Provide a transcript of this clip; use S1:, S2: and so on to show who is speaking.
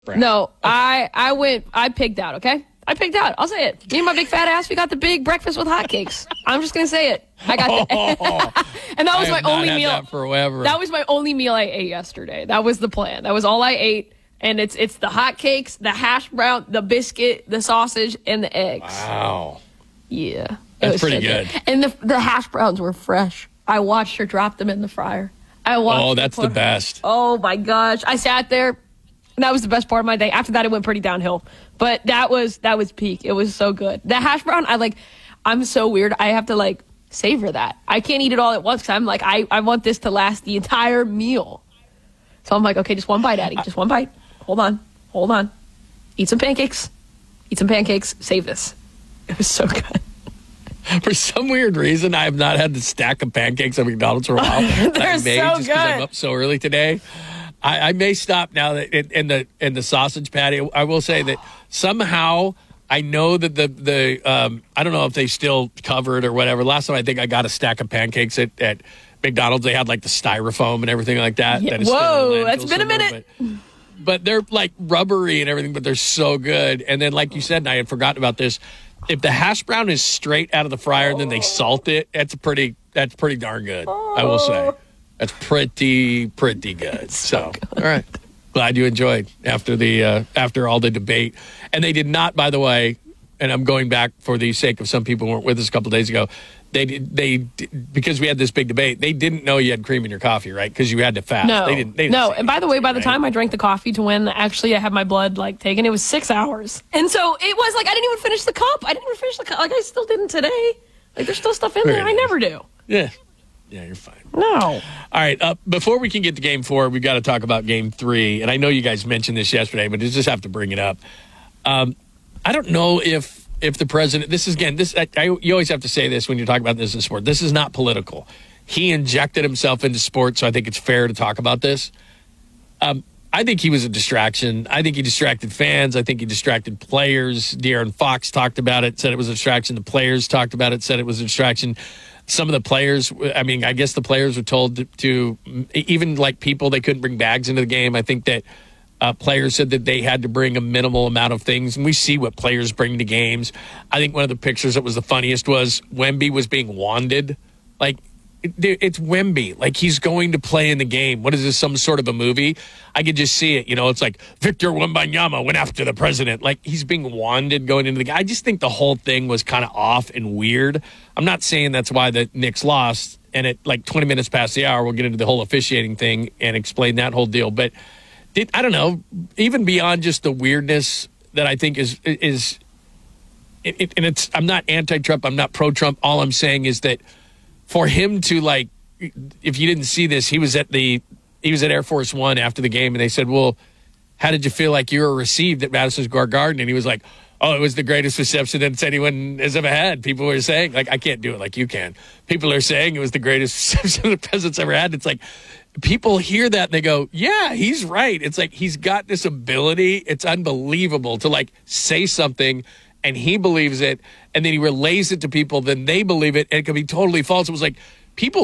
S1: No, I pigged out, okay? I pigged out. I'll say it. Me and my big fat ass, we got the big breakfast with hotcakes. I'm just going to say it. I got that. And that was my only meal.
S2: That forever.
S1: That was my only meal I ate yesterday. That was the plan. That was all I ate. And it's the hotcakes, the hash brown, the biscuit, the sausage, and the eggs.
S2: Wow.
S1: Yeah.
S2: That's pretty good.
S1: And the hash browns were fresh. I watched her drop them in the fryer.
S2: That's the best.
S1: Oh, my gosh. I sat there. And that was the best part of my day. After that, it went pretty downhill. But that was peak. It was so good. The hash brown, I'm so weird. I have to, savor that. I can't eat it all at once because I'm like, I want this to last the entire meal. So I'm like, okay, just one bite, Addie. Just one bite. Hold on. Eat some pancakes. Save this. It was so good.
S2: For some weird reason, I have not had the stack of pancakes at McDonald's for a while.
S1: They're so
S2: just
S1: good.
S2: I'm up so early today. I may stop now that in the sausage patty. I will say that somehow I know that the I don't know if they still cover it or whatever. Last time I think I got a stack of pancakes at McDonald's. They had the styrofoam and everything like that.
S1: Yeah.
S2: That is
S1: Whoa, that's been a minute.
S2: But they're rubbery and everything, but they're so good. And then like you said, and I had forgotten about this, if the hash brown is straight out of the fryer and then they salt it, that's pretty darn good, I will say. That's pretty good. So all right. Glad you enjoyed after all the debate. And they did not, by the way, and I'm going back for the sake of some people who weren't with us a couple of days ago, they because we had this big debate, they didn't know you had cream in your coffee, right? Because you had to fast.
S1: No.
S2: They didn't
S1: And by the way, by the time I drank the coffee to when actually I had my blood taken, it was 6 hours. And so it was I didn't even finish the cup. I still didn't today. There's still stuff in there. I never do.
S2: Yeah. Yeah, you're fine.
S1: No.
S2: All right. Before we can get to Game 4, we've got to talk about Game 3. And I know you guys mentioned this yesterday, but I just have to bring it up. I don't know if the president. You always have to say this when you're talking about this in sport. This is not political. He injected himself into sports, so I think it's fair to talk about this. I think he was a distraction. I think he distracted fans. I think he distracted players. De'Aaron Fox talked about it, said it was a distraction. The players talked about it, said it was a distraction. Some of the players, I guess the players were told to even people, they couldn't bring bags into the game. I think that players said that they had to bring a minimal amount of things, and we see what players bring to games. I think one of the pictures that was the funniest was Wemby was being wanded. It's Wemby. He's going to play in the game. What is this, some sort of a movie? I could just see it. It's Victor Wembanyama went after the president. He's being wanded going into the game. I just think the whole thing was kind of off and weird. I'm not saying that's why the Knicks lost. And at 20 minutes past the hour, we'll get into the whole officiating thing and explain that whole deal. But I don't know, even beyond just the weirdness that I think is I'm not anti-Trump. I'm not pro-Trump. All I'm saying is that for him to if you didn't see this, he was at Air Force One after the game, and they said, "Well, how did you feel like you were received at Madison Square Garden?" And he was like, "Oh, it was the greatest reception that anyone has ever had." People were saying, I can't do it like you can. People are saying it was the greatest reception the president's ever had. It's people hear that and they go, "Yeah, he's right." It's he's got this ability. It's unbelievable to say something. And he believes it, and then he relays it to people, then they believe it, and it could be totally false. It was people